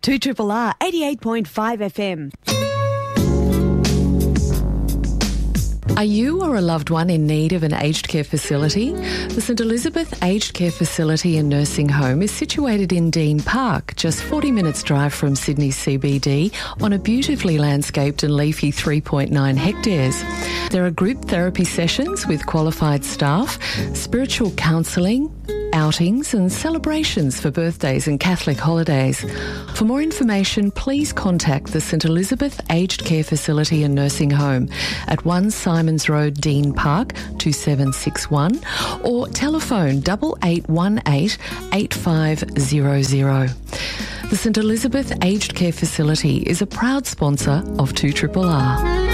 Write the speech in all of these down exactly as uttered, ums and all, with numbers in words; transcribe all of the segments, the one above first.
two R R R eighty-eight point five F M. Are you or a loved one in need of an aged care facility? The St Elizabeth Aged Care Facility and Nursing Home is situated in Dean Park, just forty minutes drive from Sydney C B D, on a beautifully landscaped and leafy three point nine hectares. There are group therapy sessions with qualified staff, spiritual counselling, outings and celebrations for birthdays and Catholic holidays. For more information, please contact the St Elizabeth Aged Care Facility and Nursing Home at one Simons Road, Dean Park, two seven six one, or telephone double eight one eight eight five zero zero. The St Elizabeth Aged Care Facility is a proud sponsor of two R R R.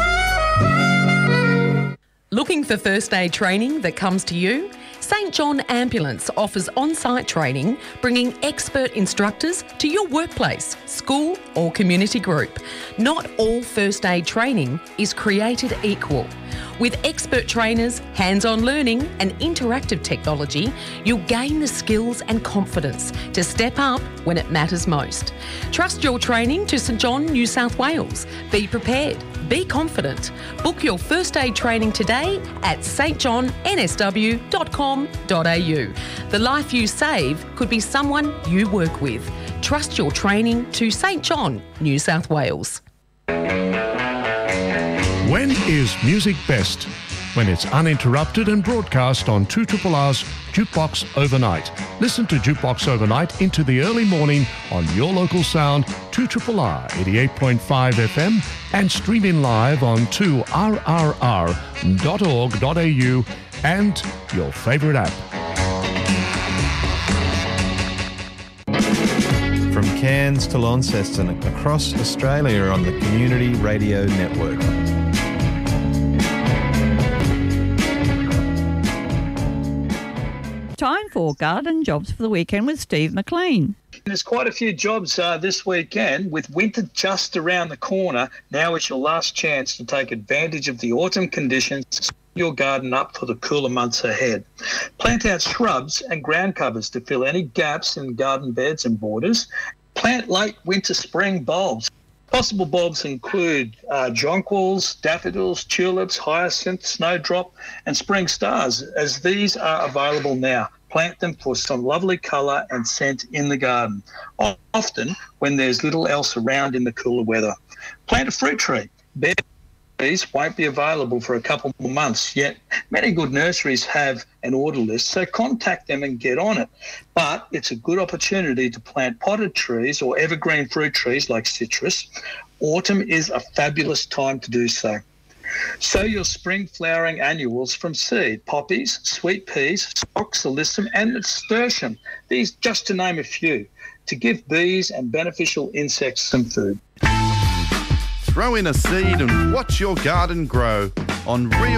Looking for first aid training that comes to you? St John Ambulance offers on-site training, bringing expert instructors to your workplace, school or community group. Not all first aid training is created equal. With expert trainers, hands-on learning and interactive technology, you'll gain the skills and confidence to step up when it matters most. Trust your training to St John, New South Wales. Be prepared. Be confident. Book your first aid training today at s t john n s w dot com dot a u. The life you save could be someone you work with. Trust your training to St John, New South Wales. When is music best? When it's uninterrupted and broadcast on two R R R's Jukebox Overnight. Listen to Jukebox Overnight into the early morning on your local sound, two R R R eighty-eight point five F M, and stream in live on two R R R dot org dot a u and your favourite app. From Cairns to Launceston, across Australia on the Community Radio Network. Time for Garden Jobs for the Weekend with Steve McLean. There's quite a few jobs uh, this weekend. With winter just around the corner, now is your last chance to take advantage of the autumn conditions to set your garden up for the cooler months ahead. Plant out shrubs and ground covers to fill any gaps in garden beds and borders. Plant late winter spring bulbs. Possible bulbs include uh, jonquils, daffodils, tulips, hyacinth, snowdrop and spring stars, as these are available now. Plant them for some lovely colour and scent in the garden, often when there's little else around in the cooler weather. Plant a fruit tree. Berries won't be available for a couple more months, yet many good nurseries have an order list, so contact them and get on it. But it's a good opportunity to plant potted trees or evergreen fruit trees like citrus. Autumn is a fabulous time to do so. Sow your spring flowering annuals from seed: poppies, sweet peas, stocks, alyssum and nasturtium. These just to name a few, to give bees and beneficial insects some food. Throw in a seed and watch your garden grow on Real